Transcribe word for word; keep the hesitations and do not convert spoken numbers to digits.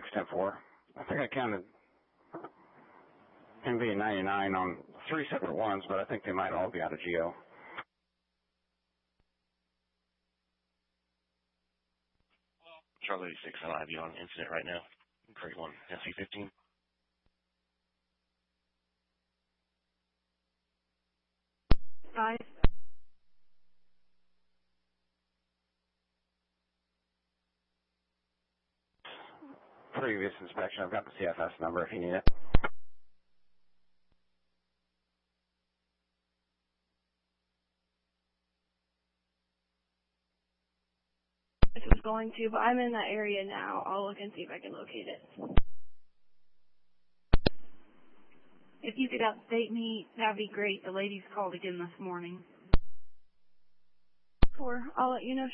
six ten four. I think I counted M V ninety-nine on three separate ones, but I think they might all be out of geo. Charlie eighty-six, I don't have you on incident right now. Grade one, S C fifteen. Five. Previous inspection, I've got the C F S number if you need it. This was going to, but I'm in that area now. I'll look and see if I can locate it. If you could update me, that'd be great. The ladies called again this morning. Four. I'll let you know.